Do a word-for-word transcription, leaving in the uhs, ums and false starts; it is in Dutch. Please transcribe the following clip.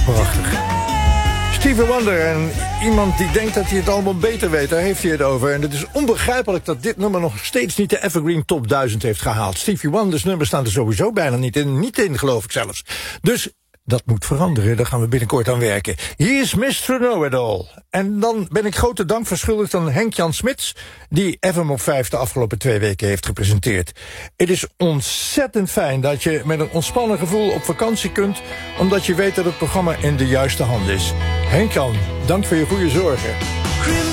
prachtig. Stevie Wonder en iemand die denkt dat hij het allemaal beter weet, daar heeft hij het over. En het is onbegrijpelijk dat dit nummer nog steeds niet de Evergreen Top duizend heeft gehaald. Stevie Wonder's nummers staan er sowieso bijna niet in, niet in geloof ik zelfs. Dus dat moet veranderen, daar gaan we binnenkort aan werken. Hier is mister Know-It-All. En dan ben ik grote dank verschuldigd aan Henk-Jan Smits, die F M op vijf de afgelopen twee weken heeft gepresenteerd. Het is ontzettend fijn dat je met een ontspannen gevoel op vakantie kunt, omdat je weet dat het programma in de juiste hand is. Henk-Jan, dank voor je goede zorgen.